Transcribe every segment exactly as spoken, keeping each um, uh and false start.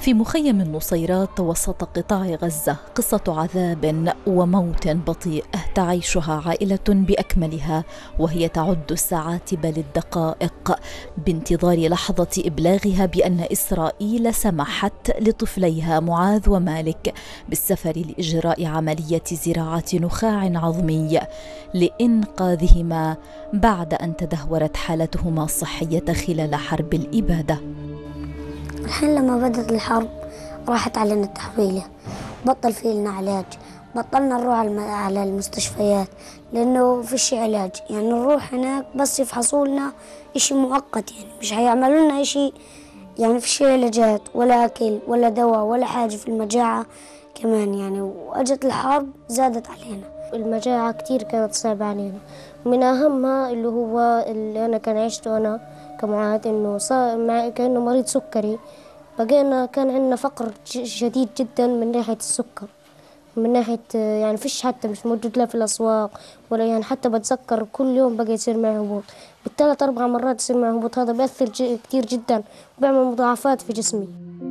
في مخيم النصيرات وسط قطاع غزة قصة عذاب وموت بطيء تعيشها عائلة بأكملها، وهي تعد الساعات بل الدقائق بانتظار لحظة إبلاغها بأن إسرائيل سمحت لطفليها معاذ ومالك بالسفر لإجراء عملية زراعة نخاع عظمي لإنقاذهما بعد أن تدهورت حالتهما الصحية خلال حرب الإبادة. الحين لما بدأت الحرب راحت علينا التحويلة، بطل في لنا علاج، بطلنا نروح على المستشفيات لأنه فيش علاج، يعني نروح هناك بس يفحصوا لنا إشي مؤقت، يعني مش هيعملوا لنا إشي، يعني فيش علاجات ولا أكل ولا دواء ولا حاجة في المجاعة كمان يعني. وأجت الحرب زادت علينا المجاعة كتير، كانت صعبة علينا. من أهمها اللي هو اللي أنا كان عشته أنا كمعاذ، إنه صار كأنه مريض سكري، بقينا كان عندنا فقر شديد جدا من ناحية السكر، من ناحية يعني فيش حتى مش موجود لا في الأسواق ولا، يعني حتى بتذكر كل يوم بقى يصير معي هبوط بالثلاث أربع مرات، يصير معي هبوط. هذا بيأثر كتير جدا وبيعمل مضاعفات في جسمي.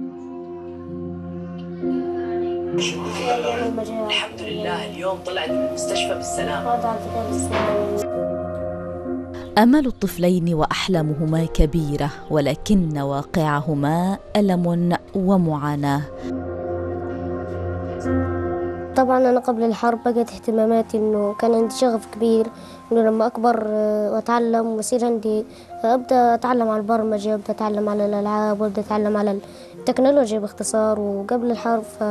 الحمد لله اليوم طلعت من المستشفى بالسلامة. آمال الطفلين وأحلامهما كبيرة، ولكن واقعهما ألم ومعاناة. طبعا أنا قبل الحرب بقت اهتماماتي إنه كان عندي شغف كبير إنه لما أكبر وأتعلم ويصير عندي أبدأ أتعلم على البرمجة، أبدأ أتعلم على الألعاب، وأبدأ أتعلم على التكنولوجيا باختصار. وقبل الحرب